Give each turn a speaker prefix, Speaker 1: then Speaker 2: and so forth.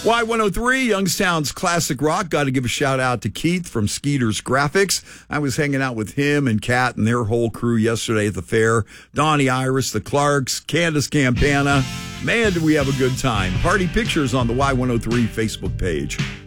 Speaker 1: Y103, Youngstown's classic rock. Got to give a shout out to Keith from Skeeter's Graphics. I was hanging out with him and Kat and their whole crew yesterday at the fair. Donnie Iris, the Clarks, Candace Campana. Man, did we have a good time. Party pictures on the Y103 Facebook page.